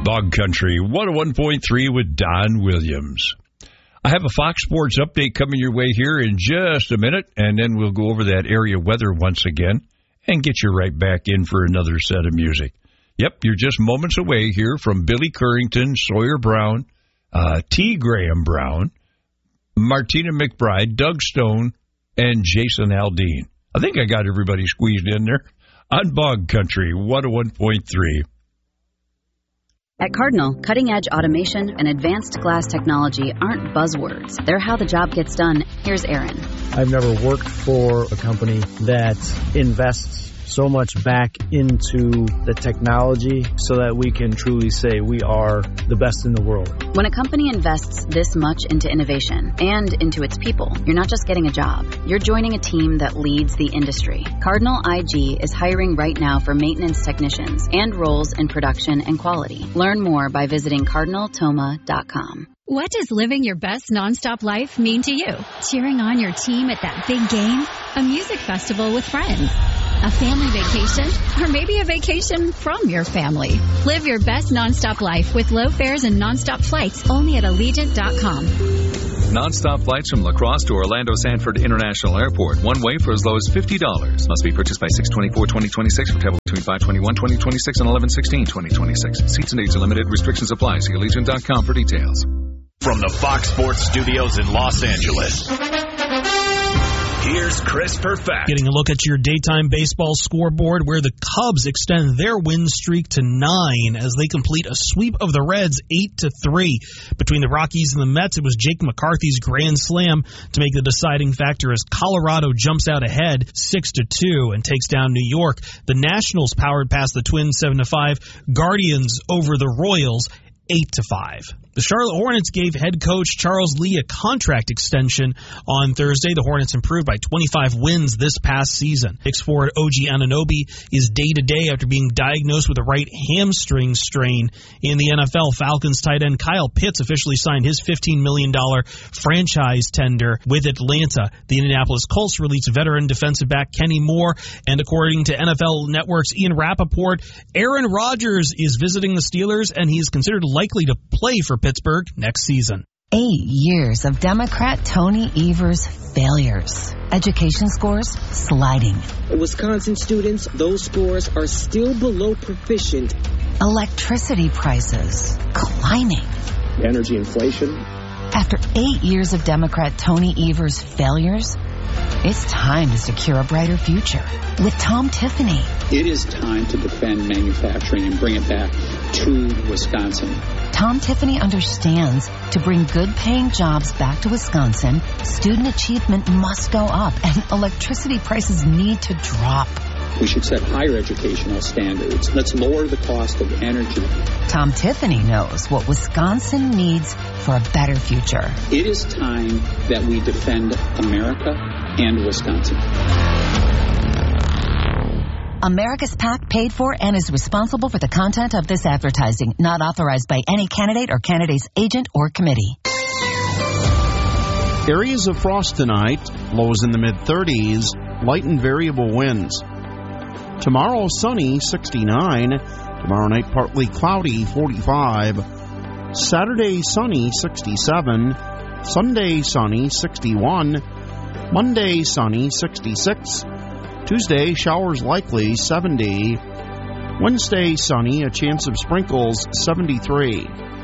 Bog Country 101.3 with Don Williams. I have a Fox Sports update coming your way here in just a minute, and then we'll go over that area weather once again and get you right back in for another set of music. Yep, you're just moments away here from Billy Currington, Sawyer Brown, T. Graham Brown, Martina McBride, Doug Stone, and Jason Aldean. I think I got everybody squeezed in there on Bog Country 101.3. At Cardinal, cutting-edge automation and advanced glass technology aren't buzzwords. They're how the job gets done. Here's Aaron. I've never worked for a company that invests so much back into the technology so that we can truly say we are the best in the world. When a company invests this much into innovation and into its people, you're not just getting a job. You're joining a team that leads the industry. Cardinal IG is hiring right now for maintenance technicians and roles in production and quality. Learn more by visiting cardinaltoma.com. What does living your best nonstop life mean to you? Cheering on your team at that big game? A music festival with friends? A family vacation? Or maybe a vacation from your family? Live your best nonstop life with low fares and nonstop flights only at Allegiant.com. Nonstop flights from La Crosse to Orlando Sanford International Airport. One way for as low as $50. Must be purchased by 6/24/2026 for travel between 5/21/2026 and 11/16/2026. Seats and dates are limited. Restrictions apply. See Allegiant.com for details. From the Fox Sports Studios in Los Angeles, here's Chris Perfett. Getting a look at your daytime baseball scoreboard, where the Cubs extend their win streak to 9 as they complete a sweep of the Reds 8-3. Between the Rockies and the Mets, it was Jake McCarthy's grand slam to make the deciding factor as Colorado jumps out ahead 6-2 and takes down New York. The Nationals powered past the Twins 7-5. Guardians over the Royals 8-5. The Charlotte Hornets gave head coach Charles Lee a contract extension on Thursday. The Hornets improved by 25 wins this past season. Knicks forward OG Anunoby is day-to-day after being diagnosed with a right hamstring strain. In the NFL, Falcons tight end Kyle Pitts officially signed his $15 million franchise tender with Atlanta. The Indianapolis Colts released veteran defensive back Kenny Moore, and according to NFL Network's Ian Rappaport, Aaron Rodgers is visiting the Steelers, and he is considered likely to play for Pittsburgh next season. 8 years of Democrat Tony Evers' failures. Education scores sliding. Wisconsin students, those scores are still below proficient. Electricity prices climbing. Energy inflation. After 8 years of Democrat Tony Evers' failures, it's time to secure a brighter future with Tom Tiffany. It is time to defend manufacturing and bring it back to Wisconsin. Tom Tiffany understands to bring good-paying jobs back to Wisconsin, student achievement must go up and electricity prices need to drop. We should set higher educational standards. Let's lower the cost of energy. Tom Tiffany knows what Wisconsin needs for a better future. It is time that we defend America and Wisconsin. America's PAC paid for and is responsible for the content of this advertising, not authorized by any candidate or candidate's agent or committee. Areas of frost tonight, lows in the mid-30s, light and variable winds. Tomorrow, sunny, 69. Tomorrow night, partly cloudy, 45. Saturday, sunny, 67. Sunday, sunny, 61. Monday, sunny, 66. Tuesday, showers likely, 70. Wednesday, sunny, a chance of sprinkles, 73.